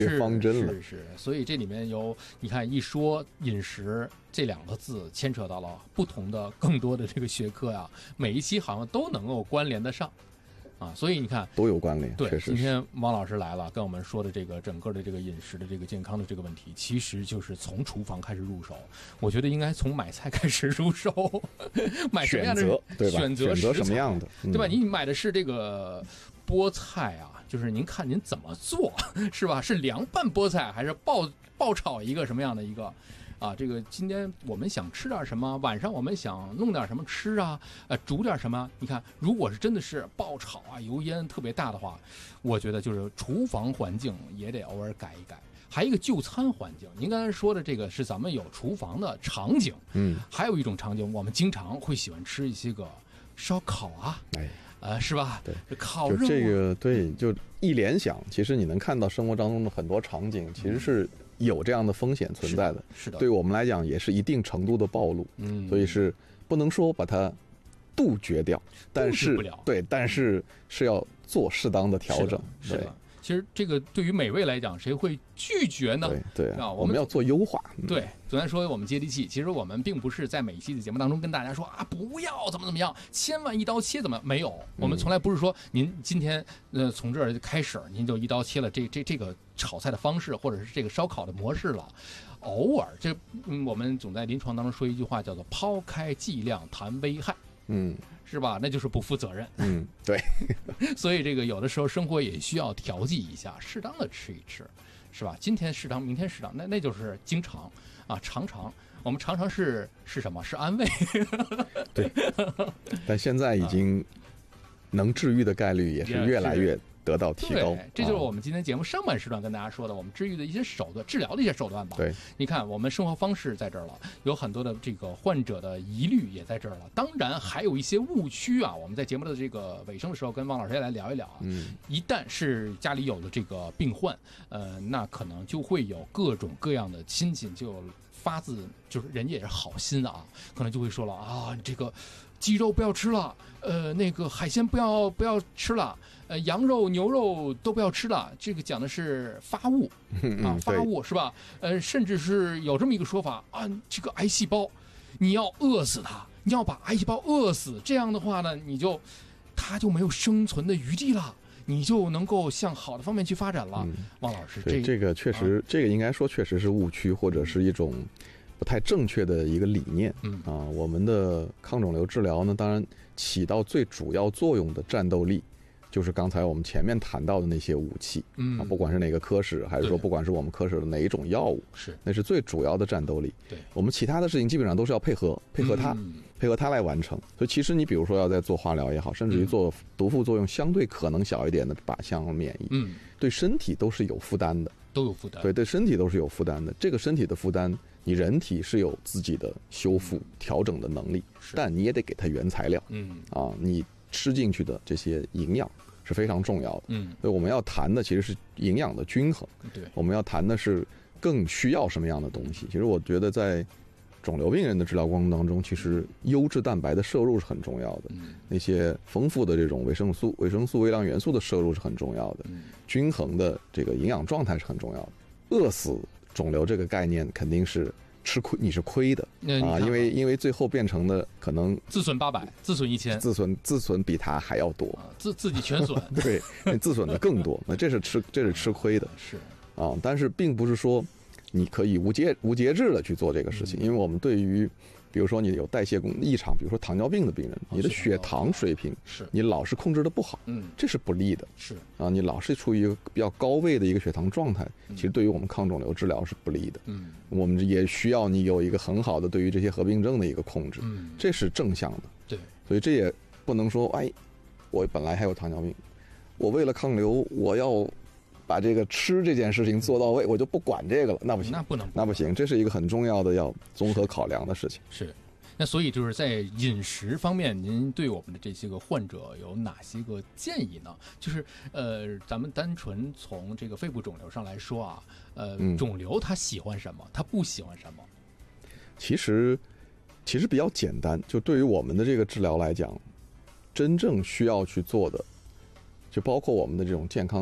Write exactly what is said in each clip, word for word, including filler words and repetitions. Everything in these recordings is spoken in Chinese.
方针了。 是是是，所以这里面有你看一说饮食这两个字，牵扯到了不同的更多的这个学科呀、啊，每一期好像都能够关联得上。啊，所以你看都有关联。 对， 确实今天王老师来了，跟我们说的这个整个的这个饮食的这个健康的这个问题，其实就是从厨房开始入手。我觉得应该从买菜开始入手，买什么样的选择，对吧？ 选择选择什么样的， 对吧？嗯、你买的是这个菠菜啊，就是您看您怎么做，是吧？是凉拌菠菜还是爆爆炒一个什么样的一个？啊，这个今天我们想吃点什么，晚上我们想弄点什么吃啊，呃，煮点什么？你看，如果是真的是爆炒啊，油烟特别大的话，我觉得就是厨房环境也得偶尔改一改。还有一个就餐环境，您刚才说的这个是咱们有厨房的场景， 嗯， 还有一种场景，我们经常会喜欢吃一些个烧烤啊， 哎， 呃，是吧？ 对， 烤肉、啊、 就这个对，就一联想，其实你能看到生活当中的很多场景，其实是有这样的风险存在的， 是的， 对我们来讲也是一定程度的暴露，嗯，所以是不能说把它杜绝掉，但是对，但是是要做适当的调整， 是的。其实这个对于美味来讲，谁会拒绝呢？ 对对啊， 我们要做优化。 嗯、对，昨天说我们接地气，其实我们并不是在每一期的节目当中跟大家说啊，不要怎么怎么样，千万一刀切怎么没有？我们从来不是说您今天呃从这儿开始您就一刀切了这这这个炒菜的方式，或者是这个烧烤的模式了。偶尔这嗯，我们总在临床当中说一句话叫做抛开剂量谈危害。嗯，是吧？那就是不负责任。 嗯，对。 所以这个有的时候生活也需要调剂一下，适当的吃一吃，是吧？今天适当，明天适当，那那就是经常啊，常常。我们常常是是什么？是安慰。 对。但现在已经能治愈的概率也是越来越得到提高。 这就是我们今天节目上半时段跟大家说的，我们治愈的一些手段、治疗的一些手段吧。 对， 你看我们生活方式在这儿了，有很多的这个患者的疑虑也在这儿了，当然还有一些误区啊。我们在节目的这个尾声的时候，跟汪老师也来聊一聊啊。嗯，一旦是家里有了这个病患，呃，那可能就会有各种各样的亲戚就发自就是人家也是好心啊，可能就会说了啊，这个鸡肉不要吃了，呃，那个海鲜不要不要吃了，呃，羊肉、牛肉都不要吃了。这个讲的是发物啊，发物是吧？呃，甚至是有这么一个说法啊，这个癌细胞你要饿死它，你要把癌细胞饿死，这样的话呢，你就它就没有生存的余地了。你就能够向好的方面去发展了。嗯、汪老师，这这个确实、啊，这个应该说确实是误区，或者是一种不太正确的一个理念。嗯啊，我们的抗肿瘤治疗呢，当然起到最主要作用的战斗力，就是刚才我们前面谈到的那些武器。嗯啊，不管是哪个科室，还是说不管是我们科室的哪一种药物，是那是最主要的战斗力。对，我们其他的事情基本上都是要配合配合它。嗯配合它来完成，所以其实你比如说要在做化疗也好，甚至于做毒副作用相对可能小一点的靶向免疫，嗯，对身体都是有负担的， 都有负担， 对对，身体都是有负担的。这个身体的负担，你人体是有自己的修复、嗯、调整的能力，但你也得给它原材料，嗯啊，你吃进去的这些营养是非常重要的，嗯，所以我们要谈的其实是营养的均衡，对，我们要谈的是更需要什么样的东西。其实我觉得在肿瘤病人的治疗过程当中，其实优质蛋白的摄入是很重要的，嗯、那些丰富的这种维生素、维生素、微量元素的摄入是很重要的，嗯、均衡的这个营养状态是很重要的。饿死肿瘤这个概念肯定是吃亏，你是亏的啊，因为因为最后变成的可能自损八百，自损一千， 自损自损比它还要多， 啊、自自己全损， 对，自损的更多，那这是吃这是吃亏的， 是啊，但是并不是说你可以无节无节制的去做这个事情，因为我们对于，比如说你有代谢功异常，比如说糖尿病的病人，你的血糖水平是你老是控制的不好，嗯，这是不利的， 是啊，你老是处于一个比较高位的一个血糖状态，其实对于我们抗肿瘤治疗是不利的，嗯，我们也需要你有一个很好的对于这些合并症的一个控制，嗯，这是正向的， 对， 所以这也不能说，哎，我本来还有糖尿病，我为了抗瘤，我要把这个吃这件事情做到位，我就不管这个了，那不行， 那不能， 那不行，这是一个很重要的要综合考量的事情。 是，那所以就是在饮食方面，您对我们的这些个患者有哪些个建议呢？就是呃，咱们单纯从这个肺部肿瘤上来说啊，呃，嗯、肿瘤它喜欢什么，它不喜欢什么？ 其实其实比较简单，就对于我们的这个治疗来讲，真正需要去做的，就包括我们的这种健康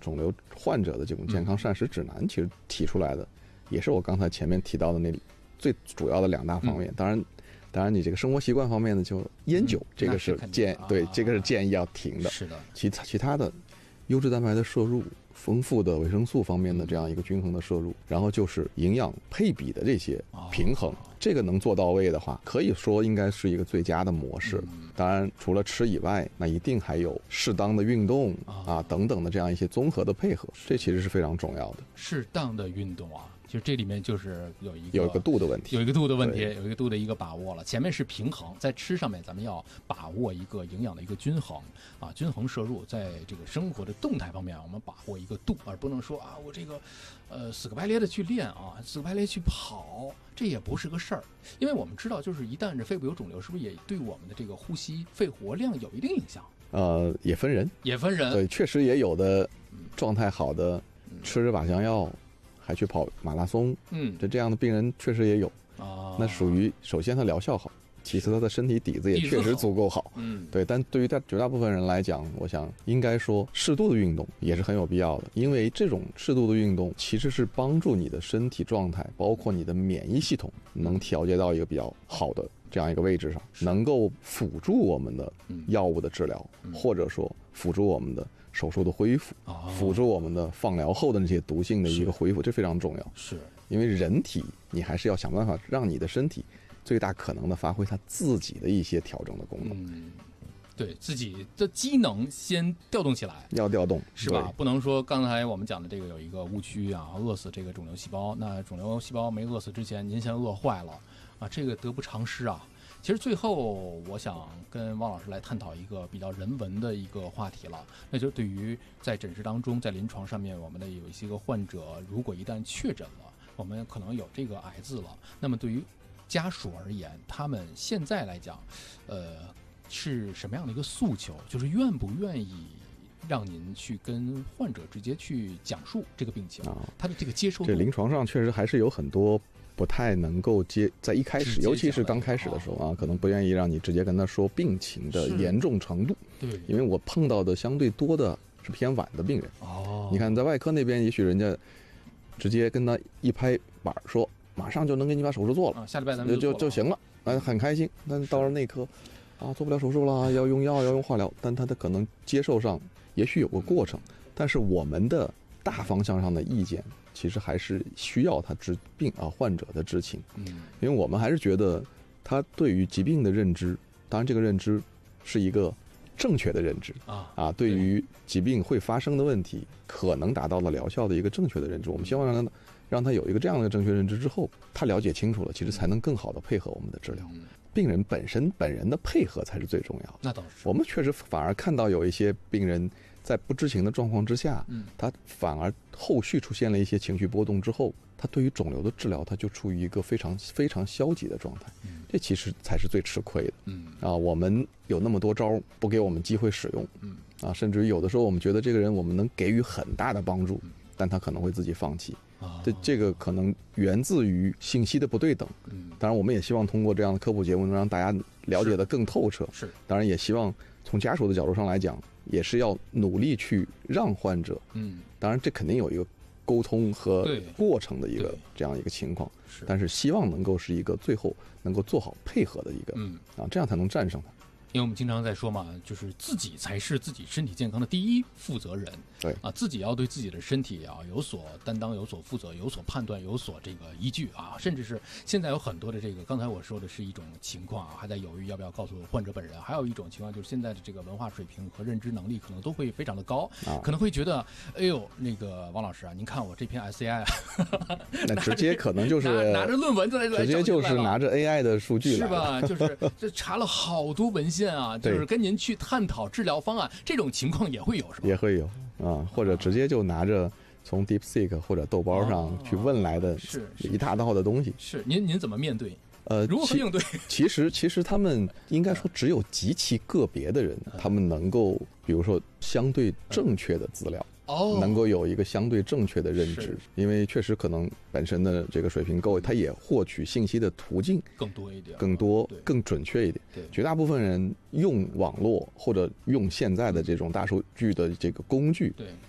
肿瘤患者的这种健康膳食指南，其实提出来的也是我刚才前面提到的那最主要的两大方面。当然，当然你这个生活习惯方面呢，就烟酒这个是建对这个是建议要停的。 是的， 其他其他的优质蛋白的摄入。丰富的维生素方面的这样一个均衡的摄入，然后就是营养配比的这些平衡，这个能做到位的话，可以说应该是一个最佳的模式。当然，除了吃以外，那一定还有适当的运动啊等等的这样一些综合的配合，这其实是非常重要的。 适当的运动啊。就这里面就是有一个有一个度的问题， 有一个度的问题，有一个度的一个把握了。前面是平衡，在吃上面咱们要把握一个营养的一个均衡啊，均衡摄入。在这个生活的动态方面，我们把握一个度，而不能说啊，我这个呃死个白咧的去练啊，死个白咧去跑，这也不是个事儿。因为我们知道，就是一旦这肺部有肿瘤，是不是也对我们的这个呼吸、肺活量有一定影响？ 呃，也分人， 也分人。 对，确实也有的状态好的，嗯、吃着靶向药。还去跑马拉松，嗯，这这样的病人确实也有啊。那属于首先他疗效好，其次他的身体底子也确实足够好，嗯，对。但对于大绝大部分人来讲，我想应该说适度的运动也是很有必要的，因为这种适度的运动其实是帮助你的身体状态，包括你的免疫系统能调节到一个比较好的这样一个位置上，能够辅助我们的药物的治疗，嗯、或者说辅助我们的。手术的恢复，辅助我们的放疗后的那些毒性的一个恢复，这非常重要。 是因为人体你还是要想办法让你的身体最大可能的发挥它自己的一些调整的功能。 嗯，对自己的机能先调动起来， 要调动是吧？不能说刚才我们讲的这个有一个误区啊，饿死这个肿瘤细胞。那肿瘤细胞没饿死之前，您先饿坏了啊，这个得不偿失啊。其实最后我想跟汪老师来探讨一个比较人文的一个话题了，那就对于在诊室当中，在临床上面，我们的有一些个患者，如果一旦确诊了，我们可能有这个癌字了，那么对于家属而言，他们现在来讲，呃，是什么样的一个诉求？就是愿不愿意让您去跟患者直接去讲述这个病情，啊、他的这个接受度。 这临床上确实还是有很多。不太能够接，在一开始，尤其是刚开始的时候啊，可能不愿意让你直接跟他说病情的严重程度。 对， 因为我碰到的相对多的是偏晚的病人。哦，你看在外科那边，也许人家直接跟他一拍板说，马上就能给你把手术做了， 啊、下礼拜咱们就就就行了，啊，很开心。但到了内科，啊，做不了手术了，要用药，要用化疗，但他的可能接受上也许有个过程，但是我们的大方向上的意见。其实还是需要他知病啊患者的知情，嗯，因为我们还是觉得他对于疾病的认知，当然这个认知是一个正确的认知啊啊，对于疾病会发生的问题，可能达到了疗效的一个正确的认知。我们希望让他让他有一个这样的正确认知之后，他了解清楚了，其实才能更好的配合我们的治疗。嗯、病人本身本人的配合才是最重要的。 那倒是， 我们确实反而看到有一些病人。在不知情的状况之下，嗯，他反而后续出现了一些情绪波动之后，他对于肿瘤的治疗，他就处于一个非常非常消极的状态，嗯，这其实才是最吃亏的，嗯啊，我们有那么多招不给我们机会使用，嗯啊，甚至于有的时候我们觉得这个人我们能给予很大的帮助，但他可能会自己放弃，啊，这这个可能源自于信息的不对等，嗯，当然我们也希望通过这样的科普节目能让大家了解得更透彻， 是， 当然也希望从家属的角度上来讲。也是要努力去让患者，嗯，当然这肯定有一个沟通和过程的一个这样一个情况，但是希望能够是一个最后能够做好配合的一个，嗯啊，这样才能战胜它。 因为我们经常在说嘛，就是自己才是自己身体健康的第一负责人。 对啊， 自己要对自己的身体啊有所担当、有所负责、有所判断、有所这个依据啊，甚至是现在有很多的这个，刚才我说的是一种情况啊，还在犹豫要不要告诉患者本人；还有一种情况就是现在的这个文化水平和认知能力可能都会非常的高，啊、可能会觉得，哎呦，那个王老师啊，您看我这篇 S C I 啊， 那直接可能就是拿, 拿着论文在直接就是拿着 A I 的数据来，是吧？就是这查了好多文献。啊，就是跟您去探讨治疗方案，这种情况也会有，是吧？ 也会有啊，或者直接就拿着从 DeepSeek 或者豆包上去问来的， 是一大套的东西。 是您您怎么面对？ 呃， 如何应对？ 其实其实他们应该说只有极其个别的人，他们能够，比如说相对正确的资料。哦，能够有一个相对正确的认知，因为确实可能本身的这个水平够，他也获取信息的途径更多一点， 更多、更准确一点。 对， 绝大部分人用网络或者用现在的这种大数据的这个工具， 对， 他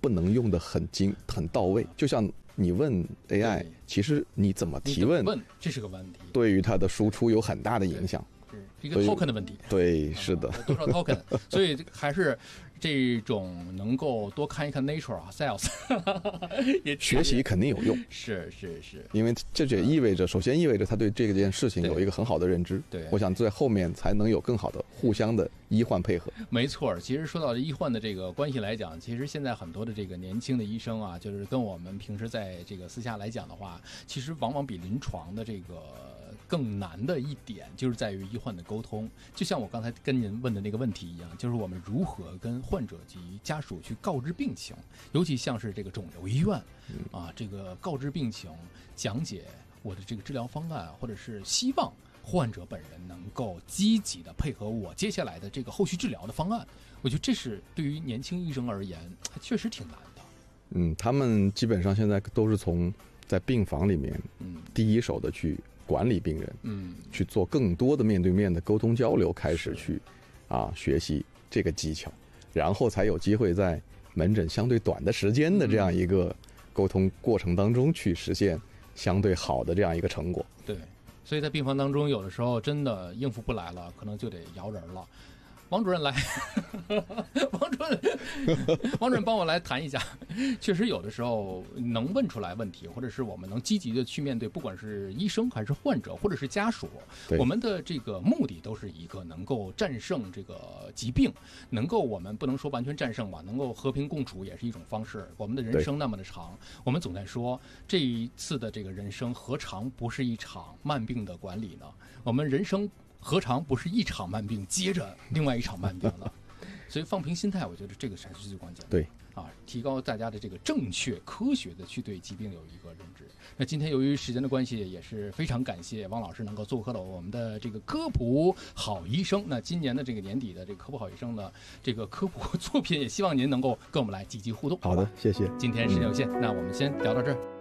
不能用得很精很到位。就像你问 A I， 其实你怎么提问， 问这是个问题， 对于它的输出有很大的影响。 是一个 token 的问题。 对，是的， 多少 token？ 所以还是这种能够多看一看 nature 啊 ，sales 也学习肯定有用。 是是是， 因为这就意味着，首先意味着他对这件事情有一个很好的认知。 对， 我想在后面才能有更好的互相的医患配合。 没错，其实说到医患的这个关系来讲，其实现在很多的这个年轻的医生啊，就是跟我们平时在这个私下来讲的话，其实往往比临床的这个更难的一点就是在于医患的沟通。就像我刚才跟您问的那个问题一样，就是我们如何跟患者及家属去告知病情，尤其像是这个肿瘤医院啊，这个告知病情，讲解我的这个治疗方案，或者是希望患者本人能够积极的配合我接下来的这个后续治疗的方案。我觉得这是对于年轻医生而言确实挺难的。 嗯，他们基本上现在都是从在病房里面第一手的去管理病人，嗯，去做更多的面对面的沟通交流，开始去啊学习这个技巧，然后才有机会在门诊相对短的时间的这样一个沟通过程当中去实现相对好的这样一个成果。 对，所以在病房当中，有的时候真的应付不来了，可能就得摇人了。王主任来，王主任，王主任帮我来谈一下。确实有的时候能问出来问题，或者是我们能积极的去面对，不管是医生还是患者，或者是家属，我们的这个目的都是一个能够战胜这个疾病，能够我们不能说完全战胜吧，能够和平共处也是一种方式。我们的人生那么的长，我们总在说这一次的这个人生何尝不是一场慢病的管理呢？我们人生何尝不是一场慢病接着另外一场慢病呢？所以放平心态，我觉得这个才是最关键的。 对啊，提高大家的这个正确科学的去对疾病有一个认知。那今天由于时间的关系，也是非常感谢汪老师能够做客了我们的这个科普好医生。那今年的这个年底的这个科普好医生呢，这个科普作品也希望您能够跟我们来积极互动。 好的，谢谢。 今天时间有限，嗯、那我们先聊到这儿。